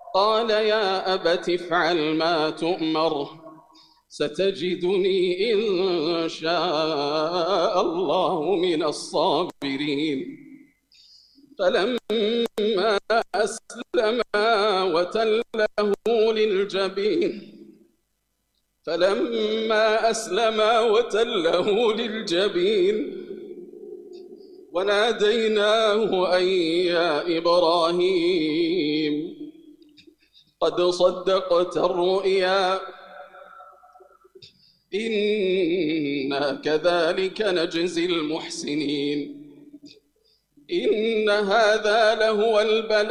قال يا أبت افعل ما تؤمر ستجدني إن شاء الله من الصابرين. فلما أسلما وتله للجبين وناديناه أن يا إبراهيم قد صدقت الرؤيا إنا كذلك نجزي المحسنين. إن هذا لهو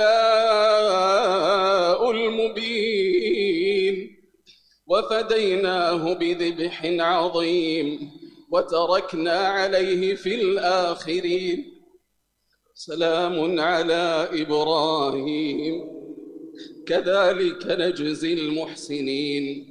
البلاء المبين وفديناه بذبح عظيم وتركنا عليه في الآخرين. سلام على إبراهيم كذلك نجزي المحسنين.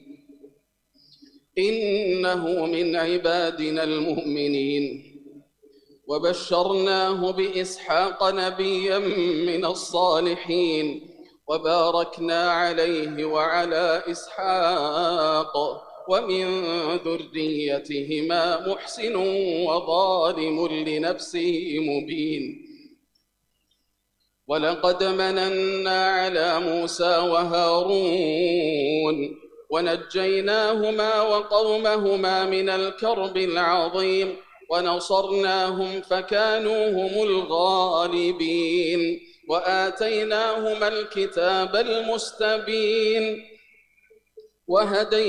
إنه من عبادنا المؤمنين وبشرناه بإسحاق نبيا من الصالحين وباركنا عليه وعلى إسحاق ومن ذريتهما محسن وظالم لنفسه مبين. ولقد مننا على موسى وهارون ونجيناهما وقومهما من الكرب العظيم ونصرناهم فكانوا هم الغالبين وآتيناهما الكتاب المستبين